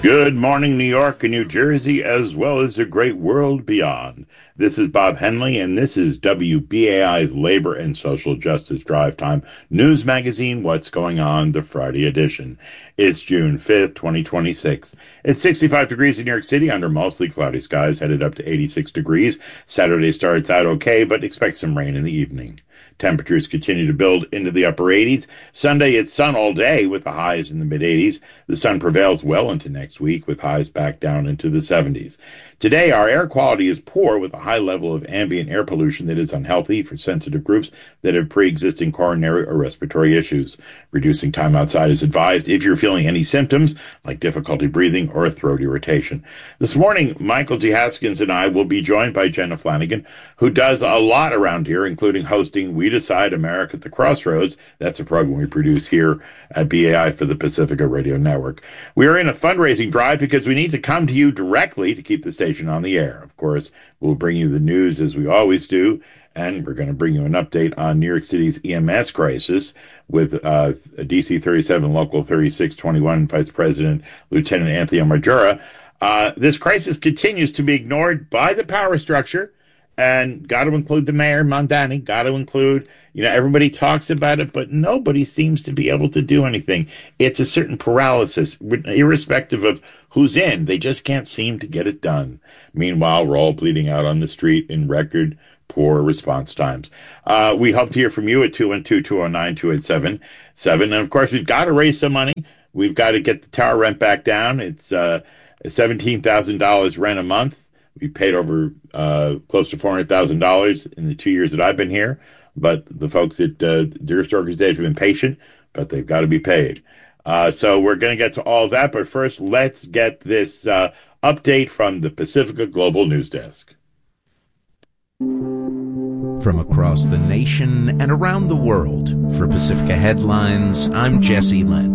Good morning, New York and New Jersey, as well as the great world beyond. This is Bob Henley, and this is WBAI's Labor and Social Justice Drive Time News Magazine, What's Going On, the Friday edition. It's June 5th, 2026. It's 65 degrees in New York City under mostly cloudy skies, headed up to 86 degrees. Saturday starts out okay, but expect some rain in the evening. Temperatures continue to build into the upper 80s. Sunday, it's sun all day with the highs in the mid-80s. The sun prevails well into next week with highs back down into the 70s. Today, our air quality is poor with a high level of ambient air pollution that is unhealthy for sensitive groups that have pre-existing coronary or respiratory issues. Reducing time outside is advised if you're feeling any symptoms like difficulty breathing or throat irritation. This morning, Michael G. Haskins and I will be joined by Jenna Flanagan, who does a lot around here, including hosting We Decide America at the Crossroads. That's a program we produce here at BAI for the Pacifica Radio Network. We are in a fundraising drive because we need to come to you directly to keep the station on the air. Of course, we'll bring you the news as we always do, and we're going to bring you an update on New York City's EMS crisis with DC 37 Local 3621 Vice President Lieutenant Anthony Margera. This crisis continues to be ignored by the power structure, and got to include the mayor, Mondani, got to include, everybody talks about it, but nobody seems to be able to do anything. It's a certain paralysis, irrespective of who's in. They just can't seem to get it done. Meanwhile, we're all bleeding out on the street in record poor response times. We hope to hear from you at 212-209-2877. And of course, we've got to raise some money. We've got to get the tower rent back down. It's $17,000 rent a month. We paid over close to $400,000 in the 2 years that I've been here. But the folks at Durst Organization have been patient, but they've got to be paid. So we're going to get to all of that. But first, let's get this update from the Pacifica Global News Desk. From across the nation and around the world, for Pacifica Headlines, I'm Jesse Lent.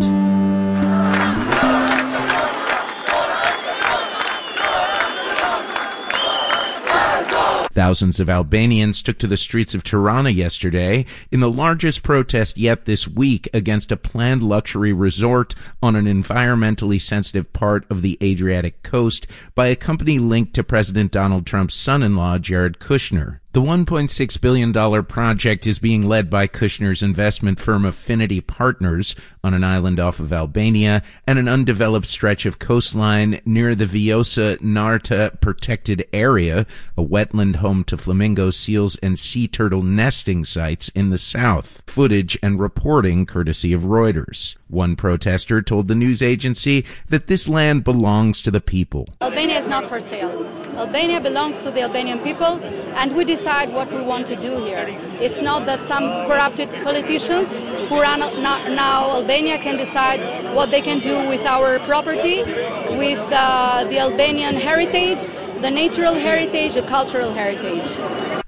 Thousands of Albanians took to the streets of Tirana yesterday in the largest protest yet this week against a planned luxury resort on an environmentally sensitive part of the Adriatic coast by a company linked to President Donald Trump's son-in-law, Jared Kushner. The $1.6 billion project is being led by Kushner's investment firm Affinity Partners on an island off of Albania and an undeveloped stretch of coastline near the Vjosa Narta protected area, a wetland home to flamingo, seals, and sea turtle nesting sites in the south. Footage and reporting courtesy of Reuters. One protester told the news agency that this land belongs to the people. Albania is not for sale. Albania belongs to the Albanian people, and we decide what we want to do here. It's not that some corrupted politicians who run now Albania can decide what they can do with our property, with the Albanian heritage, the natural heritage, the cultural heritage.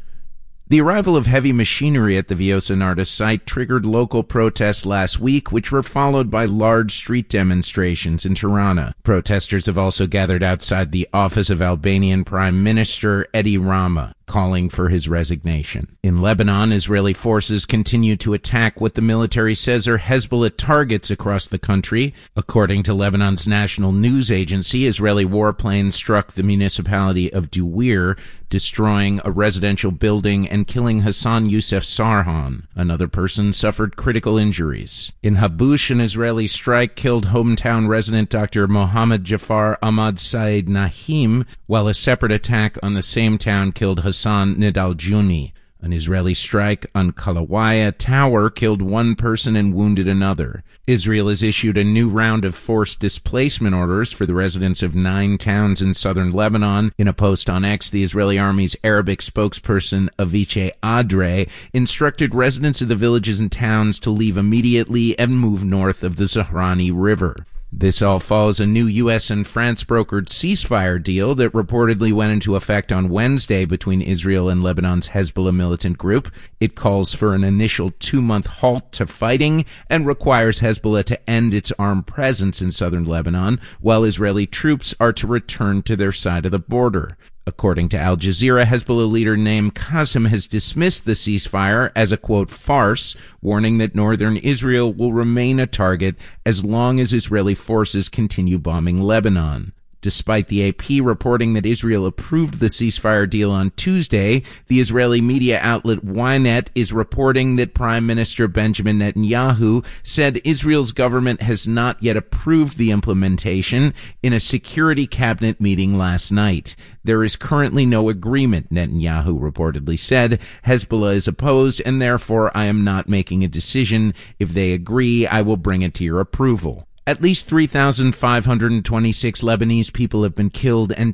The arrival of heavy machinery at the Vjosa Narta site triggered local protests last week, which were followed by large street demonstrations in Tirana. Protesters have also gathered outside the office of Albanian Prime Minister Edi Rama, calling for his resignation. In Lebanon, Israeli forces continue to attack what the military says are Hezbollah targets across the country. According to Lebanon's national news agency, Israeli warplanes struck the municipality of Duwir, destroying a residential building and killing Hassan Youssef Sarhan. Another person suffered critical injuries. In Habush, an Israeli strike killed hometown resident Dr. Mohammed Jafar Ahmad Said Nahim, while a separate attack on the same town killed Hassan Nidaljuni. An Israeli strike on Kalawaya Tower killed one person and wounded another. Israel has issued a new round of forced displacement orders for the residents of 9 towns in southern Lebanon. In a post on X, the Israeli Army's Arabic spokesperson Aviche Adre instructed residents of the villages and towns to leave immediately and move north of the Zahrani River. This all follows a new U.S. and France-brokered ceasefire deal that reportedly went into effect on Wednesday between Israel and Lebanon's Hezbollah militant group. It calls for an initial 2-month halt to fighting and requires Hezbollah to end its armed presence in southern Lebanon, while Israeli troops are to return to their side of the border. According to Al Jazeera, Hezbollah leader Naim Qassem has dismissed the ceasefire as a, quote, farce, warning that northern Israel will remain a target as long as Israeli forces continue bombing Lebanon. Despite the AP reporting that Israel approved the ceasefire deal on Tuesday, the Israeli media outlet Ynet is reporting that Prime Minister Benjamin Netanyahu said Israel's government has not yet approved the implementation in a security cabinet meeting last night. There is currently no agreement, Netanyahu reportedly said. Hezbollah is opposed, and therefore I am not making a decision. If they agree, I will bring it to your approval. At least 3,526 Lebanese people have been killed and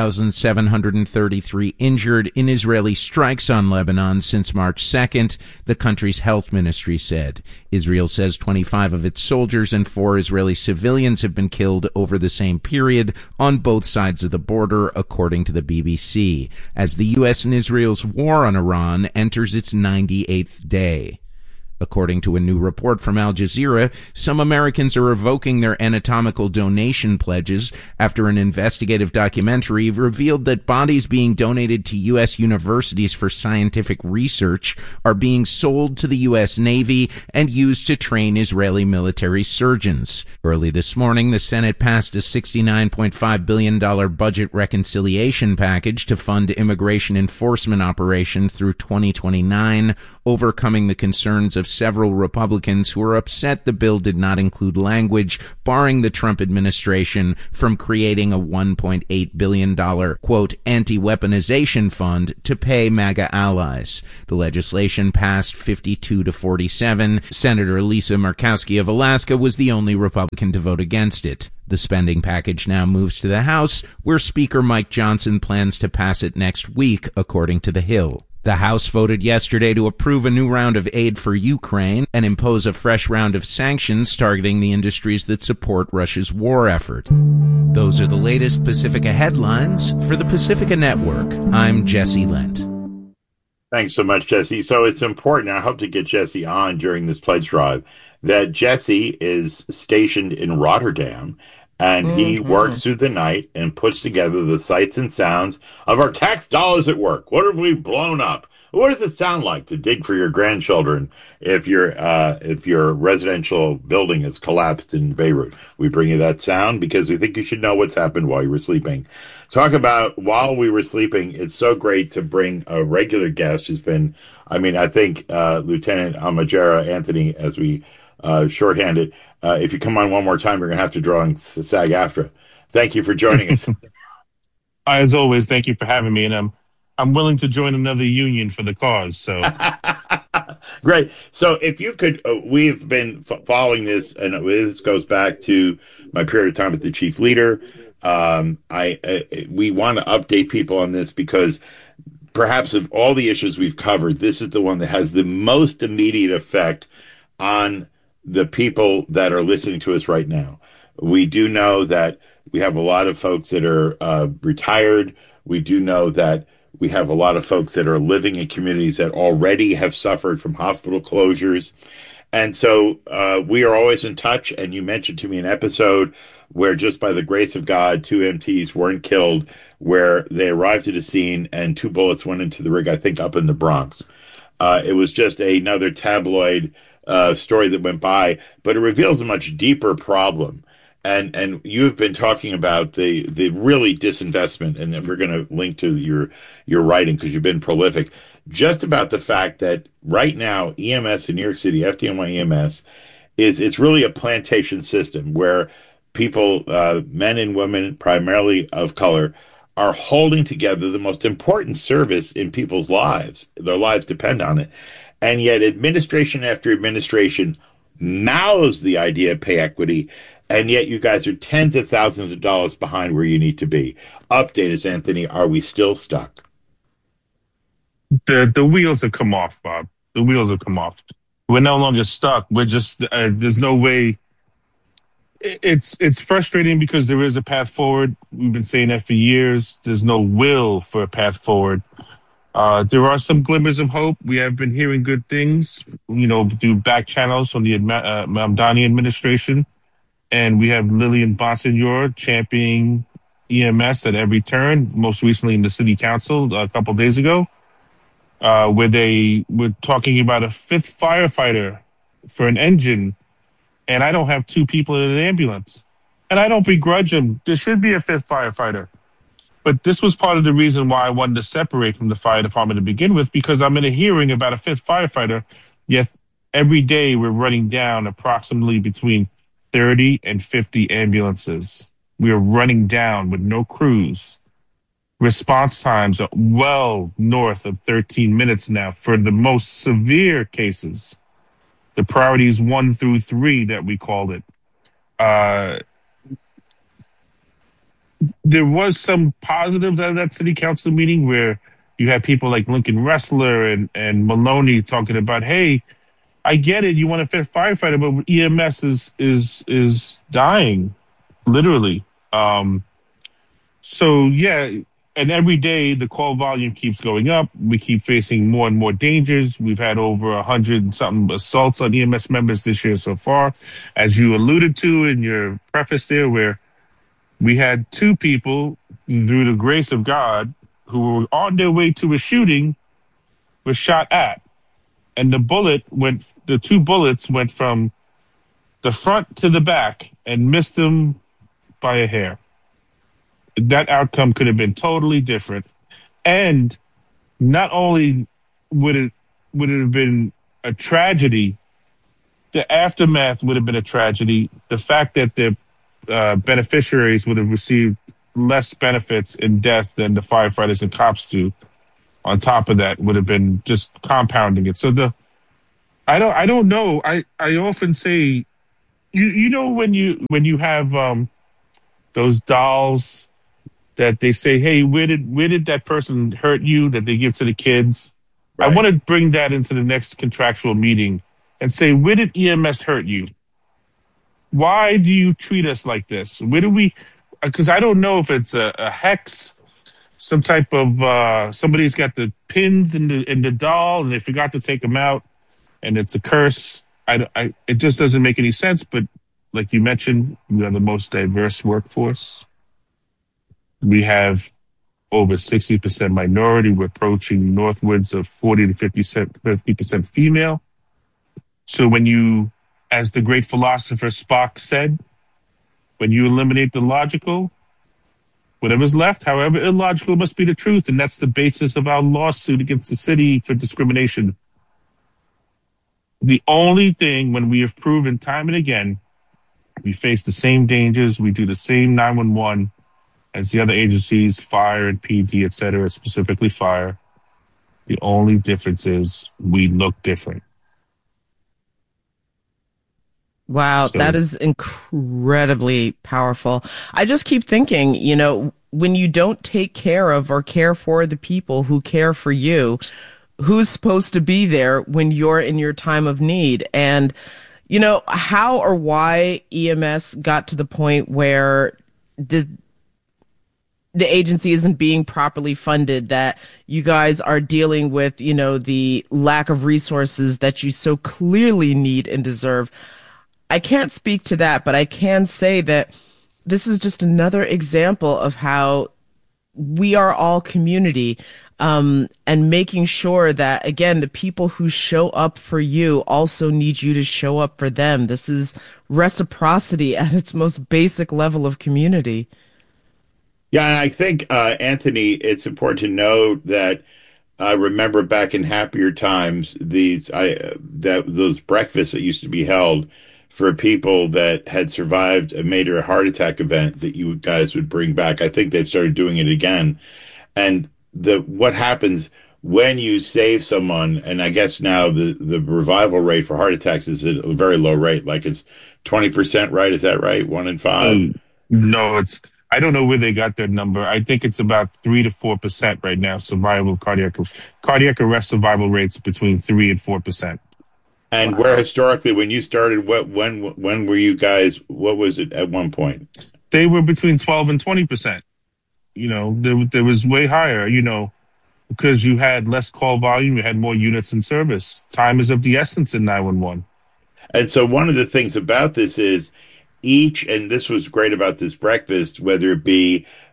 10,733 injured in Israeli strikes on Lebanon since March 2nd, the country's health ministry said. Israel says 25 of its soldiers and 4 Israeli civilians have been killed over the same period on both sides of the border, according to the BBC, as the U.S. and Israel's war on Iran enters its 98th day. According to a new report from Al Jazeera, some Americans are revoking their anatomical donation pledges after an investigative documentary revealed that bodies being donated to U.S. universities for scientific research are being sold to the U.S. Navy and used to train Israeli military surgeons. Early this morning, the Senate passed a $69.5 billion budget reconciliation package to fund immigration enforcement operations through 2029, overcoming the concerns of several Republicans who are upset the bill did not include language barring the Trump administration from creating a $1.8 billion, quote, anti-weaponization fund to pay MAGA allies. The legislation passed 52-47. Senator Lisa Murkowski of Alaska was the only Republican to vote against it. The spending package now moves to the House, where Speaker Mike Johnson plans to pass it next week, according to The Hill. The House voted yesterday to approve a new round of aid for Ukraine and impose a fresh round of sanctions targeting the industries that support Russia's war effort. Those are the latest Pacifica headlines. For the Pacifica Network, I'm Jesse Lent. Thanks so much, Jesse. So it's important, I hope to get Jesse on during this pledge drive, that Jesse is stationed in Rotterdam, and he works through the night and puts together the sights and sounds of our tax dollars at work. What have we blown up? What does it sound like to dig for your grandchildren if your residential building has collapsed in Beirut? We bring you that sound because we think you should know what's happened while you were sleeping. Talk about while we were sleeping. It's so great to bring a regular guest who's been, I think Lieutenant Amajara Anthony, as we shorthand it. If you come on one more time, you're going to have to draw on SAG-AFTRA. Thank you for joining us. As always, thank you for having me, and I'm willing to join another union for the cause. So great. So if you could, we've been following this, and this goes back to my period of time with the chief leader. We want to update people on this because perhaps of all the issues we've covered, this is the one that has the most immediate effect on the people that are listening to us right now. We do know that we have a lot of folks that are retired. We do know that we have a lot of folks that are living in communities that already have suffered from hospital closures. And so we are always in touch. And you mentioned to me an episode where just by the grace of God, 2 MTs weren't killed, where they arrived at a scene and 2 bullets went into the rig, I think up in the Bronx. It was just another tabloid story that went by, but it reveals a much deeper problem. And you've been talking about the really disinvestment, and then we're going to link to your writing because you've been prolific, just about the fact that right now EMS in New York City, FDNY EMS, it's really a plantation system where people, men and women, primarily of color, are holding together the most important service in people's lives. Their lives depend on it. And yet administration after administration mouths the idea of pay equity, and yet you guys are tens of thousands of dollars behind where you need to be. Update us, Anthony. Are we still stuck? The wheels have come off, Bob. The wheels have come off. We're no longer stuck. We're just, there's no way. It's frustrating because there is a path forward. We've been saying that for years. There's no will for a path forward. There are some glimmers of hope. We have been hearing good things, through back channels from the Mamdani administration. And we have Lillian Bonsignor championing EMS at every turn, most recently in the city council a couple days ago, where they were talking about a fifth firefighter for an engine, and I don't have two people in an ambulance. And I don't begrudge them. There should be a fifth firefighter. But this was part of the reason why I wanted to separate from the fire department to begin with, because I'm in a hearing about a fifth firefighter, yet every day we're running down approximately between 30 and 50 ambulances. We are running down with no crews. Response times are well north of 13 minutes now for the most severe cases. The priorities 1 through 3 that we called it. There was some positives out of that city council meeting where you had people like Lincoln Ressler and Maloney talking about, hey, I get it, you want a fifth firefighter, but EMS is dying, literally. So yeah, and every day the call volume keeps going up. We keep facing more and more dangers. We've had over 100 and something assaults on EMS members this year so far, as you alluded to in your preface there, where we had 2 people, through the grace of God, who were on their way to a shooting, were shot at. And the 2 bullets went from the front to the back and missed them by a hair. That outcome could have been totally different. And not only would it have been a tragedy, the aftermath would have been a tragedy. The fact that the beneficiaries would have received less benefits in death than the firefighters and cops do, on top of that, would have been just compounding it. So I don't know. I often say, you know, when you have those dolls that they say, hey, where did that person hurt you, that they give to the kids? Right. I want to bring that into the next contractual meeting and say, where did EMS hurt you? Why do you treat us like this? Where do we? Because I don't know if it's a hex, some type of somebody's got the pins in the doll and they forgot to take them out, and it's a curse. It just doesn't make any sense. But like you mentioned, we are the most diverse workforce. We have over 60% minority. We're approaching northwards of 40 to 50% female. So when you, as the great philosopher Spock said, when you eliminate the logical, whatever's left, however illogical, must be the truth. And that's the basis of our lawsuit against the city for discrimination. The only thing, when we have proven time and again, we face the same dangers, we do the same 911 as the other agencies, fire and PD, et cetera, specifically fire. The only difference is we look different. Wow, that is incredibly powerful. I just keep thinking, you know, when you don't take care of or care for the people who care for you, who's supposed to be there when you're in your time of need? And, you know, how or why EMS got to the point where the agency isn't being properly funded, that you guys are dealing with, you know, the lack of resources that you so clearly need and deserve. I can't speak to that, but I can say that this is just another example of how we are all community, and making sure that, again, the people who show up for you also need you to show up for them. This is reciprocity at its most basic level of community. Yeah, and I think, Anthony, it's important to know that I remember back in happier times, those breakfasts that used to be held for people that had survived a major heart attack event that you guys would bring back. I think they've started doing it again. And what happens when you save someone, and I guess now the revival rate for heart attacks is at a very low rate, like it's 20%, right? Is that right? 1 in 5? No, I don't know where they got that number. I think it's about 3 to 4% right now. Survival of cardiac arrest survival rates between 3 and 4%. And where historically, when you started, when were you guys? What was it at one point? They were between 12 and 20%. You know, there was way higher. You know, because you had less call volume, you had more units in service. Time is of the essence in 911. And so one of the things about this is and this was great about this breakfast, whether it be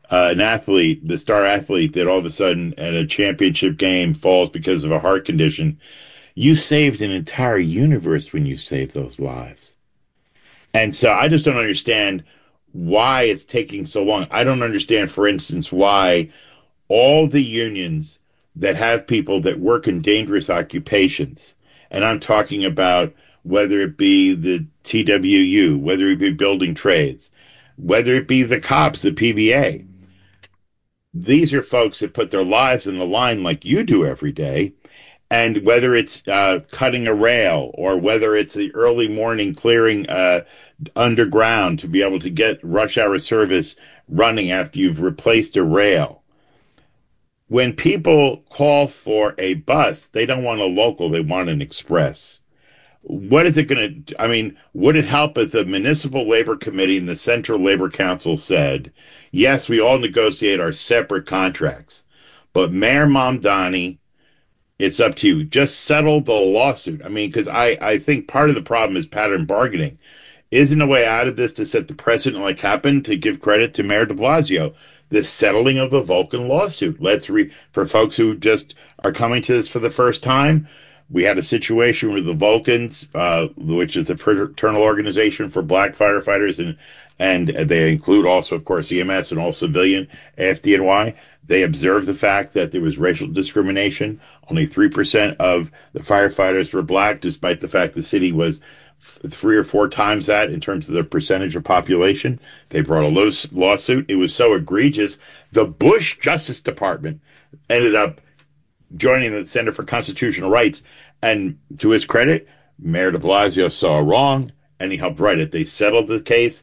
an athlete, the star athlete that all of a sudden at a championship game falls because of a heart condition. You saved an entire universe when you saved those lives. And so I just don't understand why it's taking so long. I don't understand, for instance, why all the unions that have people that work in dangerous occupations, and I'm talking about whether it be the TWU, whether it be building trades, whether it be the cops, the PBA, these are folks that put their lives in the line like you do every day. And whether it's cutting a rail or whether it's the early morning clearing underground to be able to get rush hour service running after you've replaced a rail. When people call for a bus, they don't want a local, they want an express. What is it going to, I mean, would it help if the Municipal Labor Committee and the Central Labor Council said, yes, we all negotiate our separate contracts, but Mayor Mamdani, it's up to you. Just settle the lawsuit. I mean, because I think part of the problem is pattern bargaining. Isn't a way out of this to set the precedent like happened, to give credit to Mayor de Blasio, the settling of the Vulcan lawsuit. For folks who just are coming to this for the first time, we had a situation where the Vulcans, which is the fraternal organization for black firefighters, and they include also, of course, EMS and all civilian AFDNY, they observed the fact that there was racial discrimination. Only 3% of the firefighters were black, despite the fact the city was 3 or 4 times that in terms of the percentage of population. They brought a lawsuit. It was so egregious. The Bush Justice Department ended up joining the Center for Constitutional Rights. And to his credit, Mayor de Blasio saw wrong and he helped write it. They settled the case.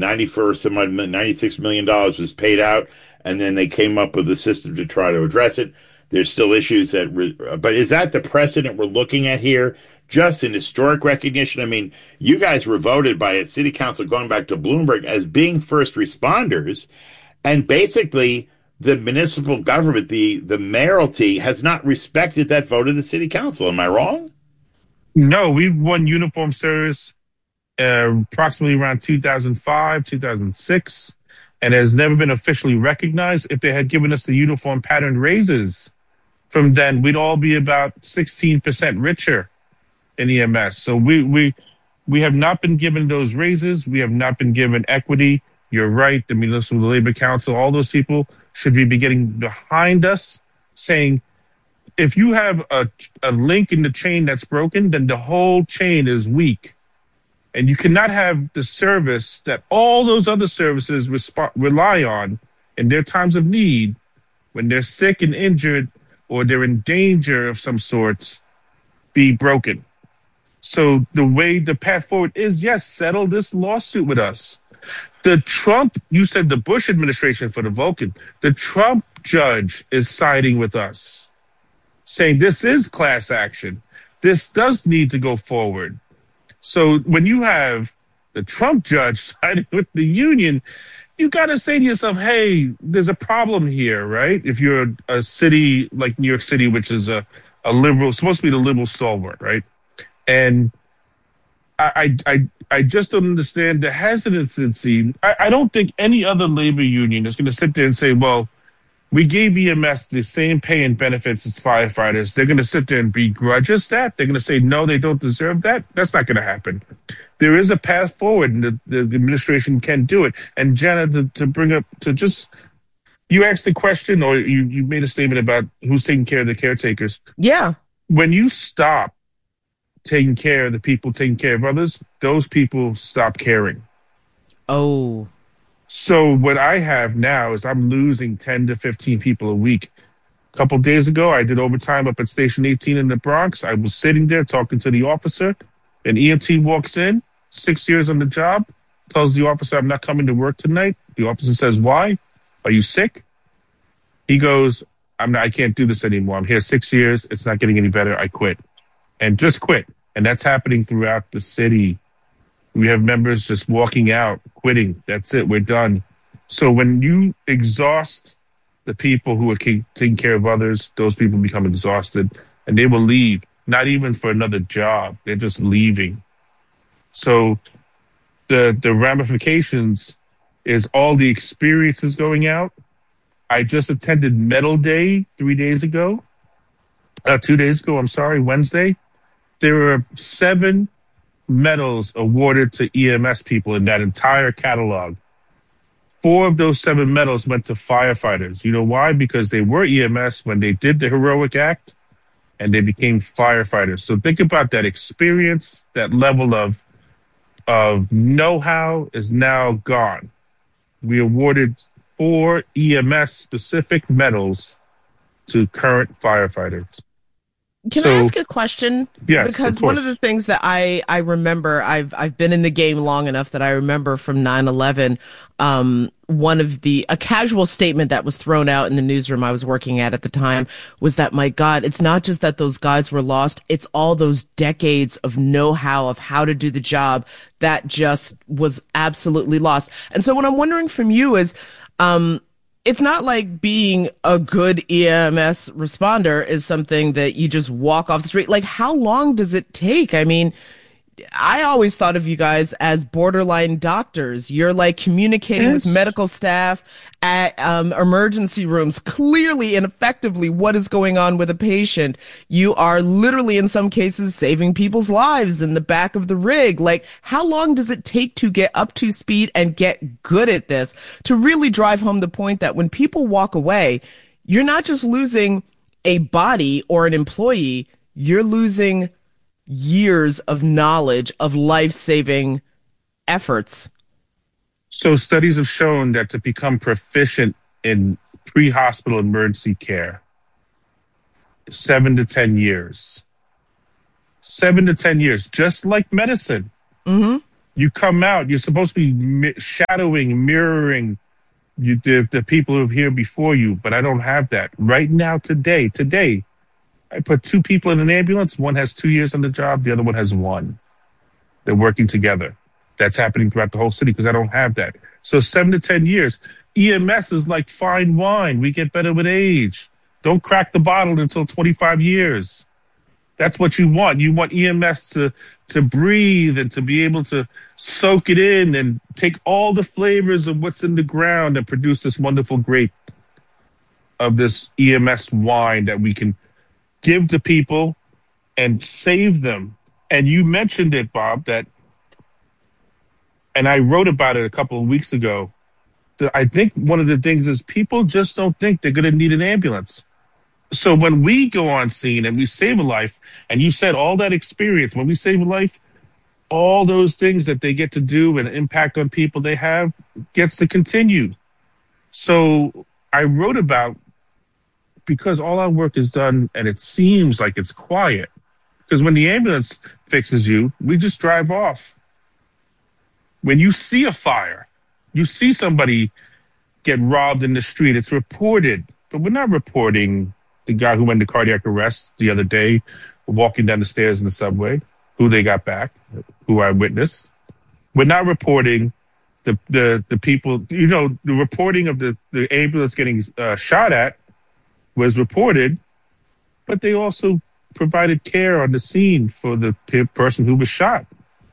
$96 million was paid out. And then they came up with a system to try to address it. There's still issues but is that the precedent we're looking at here? Just an historic recognition. I mean, you guys were voted by a city council going back to Bloomberg as being first responders. And basically, the municipal government, the mayoralty, has not respected that vote of the city council. Am I wrong? No, we won uniform service approximately around 2005, 2006, and has never been officially recognized. If they had given us the uniform pattern raises from then, we'd all be about 16% richer in EMS. So we have not been given those raises. We have not been given equity. You're right. The Municipal Labor Council, all those people should be getting behind us, saying, if you have a link in the chain that's broken, then the whole chain is weak. And you cannot have the service that all those other services rely on in their times of need, when they're sick and injured or they're in danger of some sorts, be broken. So the path forward is, yes, settle this lawsuit with us. You said the Bush administration for the Vulcan. The Trump judge is siding with us, saying this is class action. This does need to go forward. So when you have the Trump judge siding with the union, you got to say to yourself, hey, there's a problem here, right? If you're a city like New York City, which is a liberal, supposed to be the liberal stalwart, right? And I just don't understand the hesitancy. I don't think any other labor union is going to sit there and say, well, we gave EMS the same pay and benefits as firefighters. They're going to sit there and begrudge us that. They're going to say, no, they don't deserve that. That's not going to happen. There is a path forward, and the administration can do it. And Jenna, you asked the question, or you made a statement about who's taking care of the caretakers. Yeah. When you stop taking care of the people taking care of others, those people stop caring. Oh. So what I have now is I'm losing 10 to 15 people a week. A couple of days ago, I did overtime up at Station 18 in the Bronx. I was sitting there talking to the officer. An EMT walks in, 6 years on the job, tells the officer, I'm not coming to work tonight. The officer says, why? Are you sick? He goes, I can't do this anymore. I'm here 6 years. It's not getting any better. I quit. And just quit. And that's happening throughout the city. We have members just walking out, quitting. That's it. We're done. So when you exhaust the people who are taking care of others, those people become exhausted and they will leave, not even for another job. They're just leaving. So the ramifications is all the experiences going out, I just attended Medal Day 2 days ago, I'm sorry, Wednesday. There were 7 medals awarded to EMS people in that entire catalog. 4 of those 7 medals went to firefighters. You know why? Because they were EMS when they did the heroic act and they became firefighters. So think about that experience, that level of know-how is now gone. We awarded 4 EMS specific medals to current firefighters. Can I ask a question? Yes, because one of the things that I remember, I've been in the game long enough that I remember from 9/11, one of a casual statement that was thrown out in the newsroom I was working at the time was that, my God, it's not just that those guys were lost, it's all those decades of know-how of how to do the job that just was absolutely lost. And so what I'm wondering from you is, it's not like being a good EMS responder is something that you just walk off the street. Like, how long does it take? I mean, I always thought of you guys as borderline doctors. You're like communicating with medical staff at emergency rooms, clearly and effectively what is going on with a patient. You are literally, in some cases, saving people's lives in the back of the rig. Like, how long does it take to get up to speed and get good at this to really drive home the point that when people walk away, you're not just losing a body or an employee, you're losing years of knowledge of life-saving efforts? So studies have shown that to become proficient in pre-hospital emergency care, 7 to 10 years. 7 to 10 years, just like medicine. Mm-hmm. You come out, you're supposed to be shadowing, mirroring the people who are here before you, but I don't have that. Right now, today, I put 2 people in an ambulance. One has 2 years on the job. The other one has 1. They're working together. That's happening throughout the whole city because I don't have that. So 7 to 10 years. EMS is like fine wine. We get better with age. Don't crack the bottle until 25 years. That's what you want. You want EMS to breathe and to be able to soak it in and take all the flavors of what's in the ground and produce this wonderful grape of this EMS wine that we can give to people and save them. And you mentioned it, Bob, and I wrote about it a couple of weeks ago, that I think one of the things is people just don't think they're going to need an ambulance. So when we go on scene and we save a life, and you said all that experience, when we save a life, all those things that they get to do and impact on people they have gets to continue. So I wrote about, because all our work is done and it seems like it's quiet. Because when the ambulance fixes you, we just drive off. When you see a fire, you see somebody get robbed in the street, it's reported. But we're not reporting the guy who went into cardiac arrest the other day, walking down the stairs in the subway, who they got back, who I witnessed. We're not reporting the people, the reporting of the ambulance getting shot at was reported, but they also provided care on the scene for the person who was shot.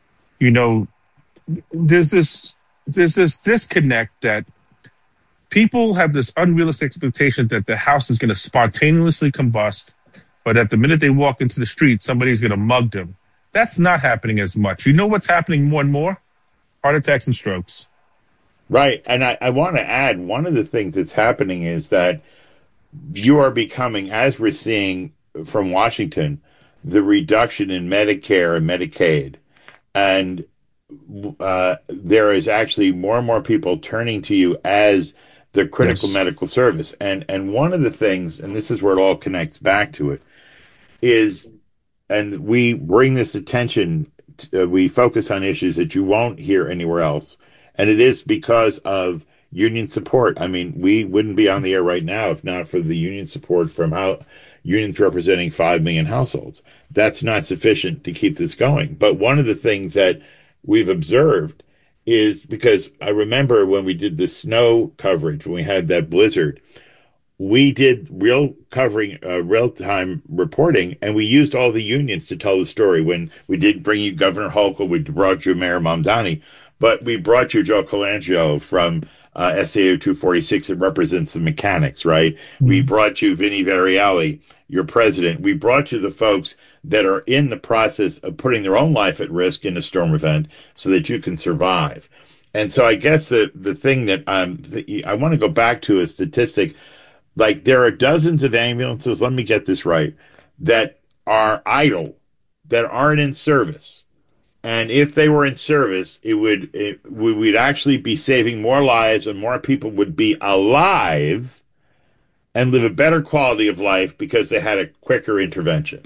There's this disconnect that people have this unrealistic expectation that the house is going to spontaneously combust, but at the minute they walk into the street, somebody's going to mug them. That's not happening as much. You know what's happening more and more? Heart attacks and strokes. Right. And I want to add, one of the things that's happening is that you are becoming, as we're seeing from Washington, the reduction in Medicare and Medicaid. And there is actually more and more people turning to you as the critical medical service. And one of the things, and this is where it all connects back to it, is, and we bring this attention, we focus on issues that you won't hear anywhere else. And it is because of union support. I mean, we wouldn't be on the air right now if not for the union support from unions representing 5 million households. That's not sufficient to keep this going. But one of the things that we've observed is, because I remember when we did the snow coverage, when we had that blizzard, we did real-time reporting, and we used all the unions to tell the story. When we did bring you Governor Hochul, we brought you Mayor Mamdani, but we brought you Joe Colangelo from SAO 246 that represents the mechanics, right? We brought you Vinny Variali, your president. We brought you the folks that are in the process of putting their own life at risk in a storm event so that you can survive. And so I guess the thing that I want to go back to a statistic, like there are dozens of ambulances, let me get this right, that are idle, that aren't in service. And if they were in service, we'd actually be saving more lives and more people would be alive and live a better quality of life because they had a quicker intervention.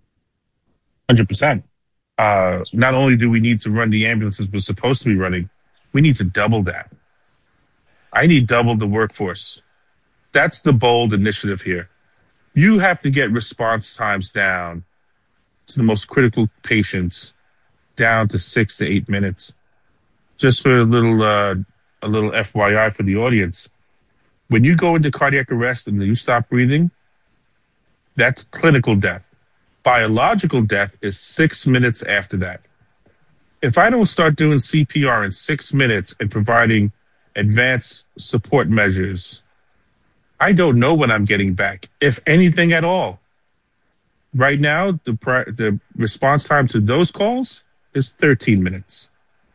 100%. Not only do we need to run the ambulances we're supposed to be running, we need to double that. I need double the workforce. That's the bold initiative here. You have to get response times down to the most critical patients down to 6 to 8 minutes. Just for a little FYI for the audience, when you go into cardiac arrest and you stop breathing, that's clinical death. Biological death is 6 minutes after that. If I don't start doing CPR in 6 minutes and providing advanced support measures, I don't know when I'm getting back, if anything at all. Right now, the response time to those calls is 13 minutes.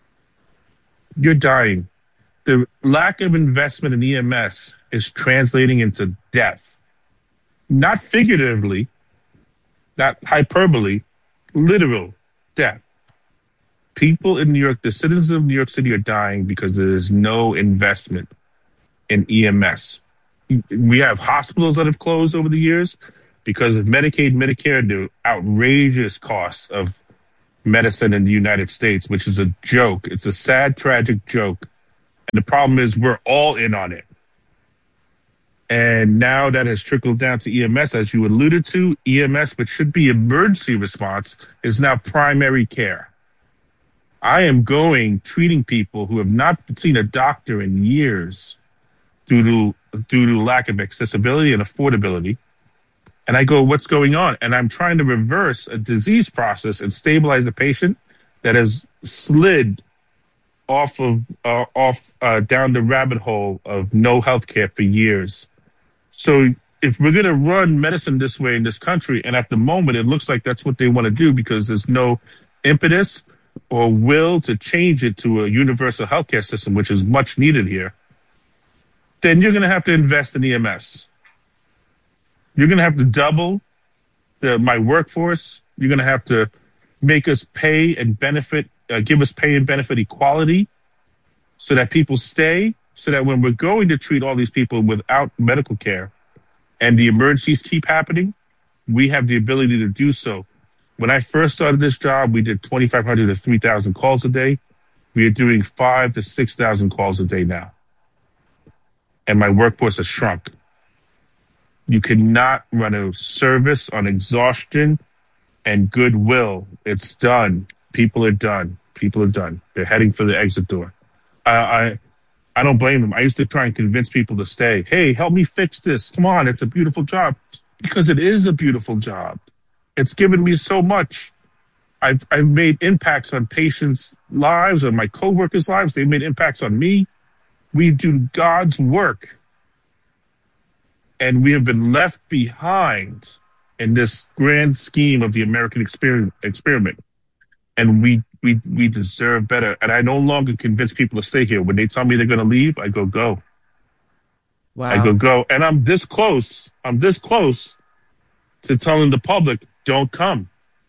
You're dying. The lack of investment in EMS is translating into death. Not figuratively, not hyperbole, literal death. People in New York, the citizens of New York City are dying because there is no investment in EMS. We have hospitals that have closed over the years because of Medicaid, Medicare, the outrageous costs of medicine in the United States, which is a joke. It's a sad, tragic joke. And the problem is we're all in on it. And now that has trickled down to EMS, as you alluded to. EMS, which should be emergency response, is now primary care. I am treating people who have not seen a doctor in years due to lack of accessibility and affordability. And I go, what's going on? And I'm trying to reverse a disease process and stabilize the patient that has slid off down the rabbit hole of no healthcare for years. So if we're going to run medicine this way in this country, and at the moment it looks like that's what they want to do because there's no impetus or will to change it to a universal healthcare system, which is much needed here, then you're going to have to invest in EMS. You're going to have to double my workforce. You're going to have to make us pay and benefit, give us pay and benefit equality so that people stay, so that when we're going to treat all these people without medical care and the emergencies keep happening, we have the ability to do so. When I first started this job, we did 2,500 to 3,000 calls a day. We are doing 5,000 to 6,000 calls a day now. And my workforce has shrunk. You cannot run a service on exhaustion and goodwill. It's done. People are done. People are done. They're heading for the exit door. I don't blame them. I used to try and convince people to stay. Hey, help me fix this. Come on, it's a beautiful job. Because it is a beautiful job. It's given me so much. I've made impacts on patients' lives, on my coworkers' lives. They've made impacts on me. We do God's work. And we have been left behind in this grand scheme of the American experiment. And we deserve better. And I no longer convince people to stay here. When they tell me they're going to leave, I go. Wow. I go. And I'm this close to telling the public, don't come.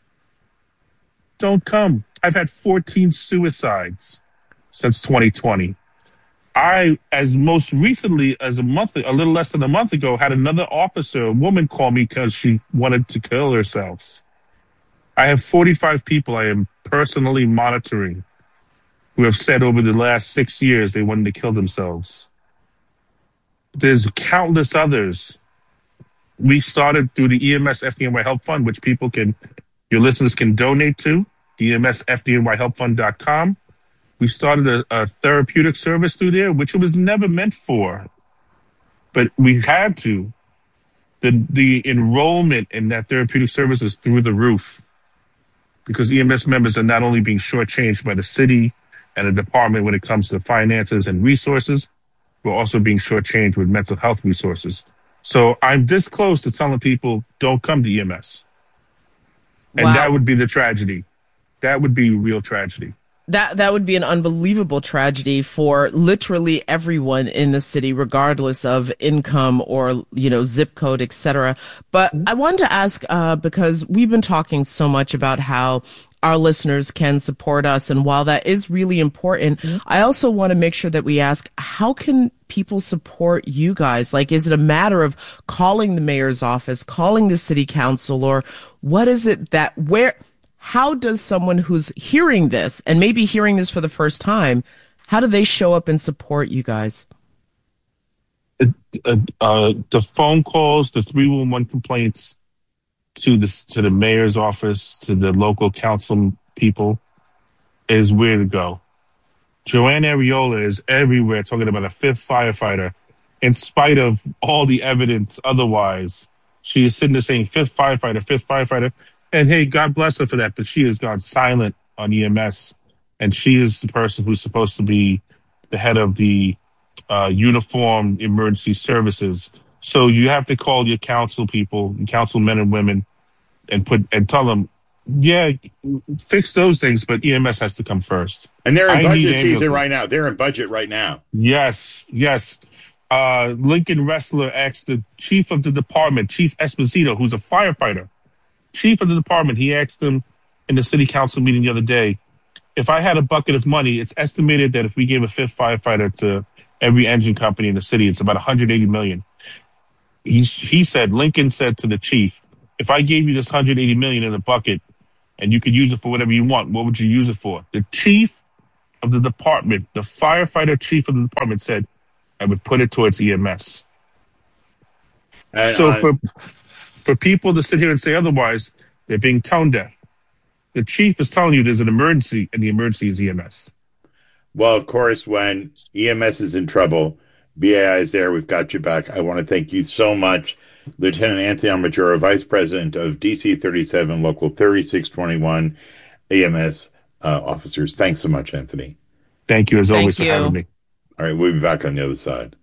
Don't come. I've had 14 suicides since 2020. I, as most recently as a little less than a month ago, had another officer, a woman, call me because she wanted to kill herself. I have 45 people I am personally monitoring who have said over the last 6 years they wanted to kill themselves. There's countless others. We started through the EMS FDNY Help Fund, which your listeners can donate to, EMSFDNYHelpFund.com. We started a therapeutic service through there, which it was never meant for, but we had to. The enrollment in that therapeutic service is through the roof because EMS members are not only being shortchanged by the city and the department when it comes to finances and resources, we're also being shortchanged with mental health resources. So I'm this close to telling people don't come to EMS. And that Wow. would be the tragedy. That would be real tragedy. That would be an unbelievable tragedy for literally everyone in the city, regardless of income or, zip code, etc. But I wanted to ask, because we've been talking so much about how our listeners can support us, and while that is really important, I also want to make sure that we ask, how can people support you guys? Like, is it a matter of calling the mayor's office, calling the city council, or what is it how does someone who's hearing this and maybe hearing this for the first time, how do they show up and support you guys? The phone calls, the 311 complaints to the mayor's office, to the local council people is where to go. Joanne Ariola is everywhere talking about a fifth firefighter. In spite of all the evidence otherwise, she is sitting there saying fifth firefighter, fifth firefighter. And hey, God bless her for that, but she has gone silent on EMS. And she is the person who's supposed to be the head of the uniform emergency services. So you have to call your council people, council men and women, and tell them, yeah, fix those things, but EMS has to come first. And they're in budget season right now. They're in budget right now. Yes. Lincoln Wrestler asked the chief of the department, Chief Esposito, who's a firefighter, chief of the department, he asked him in the city council meeting the other day, if I had a bucket of money, it's estimated that if we gave a fifth firefighter to every engine company in the city, it's about $180 million. Lincoln said to the chief, if I gave you this $180 million in a bucket and you could use it for whatever you want, what would you use it for? The chief of the department, the firefighter chief of the department said, I would put it towards EMS. And so for people to sit here and say otherwise, they're being tone deaf. The chief is telling you there's an emergency, and the emergency is EMS. Well, of course, when EMS is in trouble, BAI is there. We've got you back. I want to thank you so much, Lieutenant Anthony Armaturo, Vice President of DC 37, Local 3621 EMS officers. Thanks so much, Anthony. Thank you, as always, for having me. All right, we'll be back on the other side.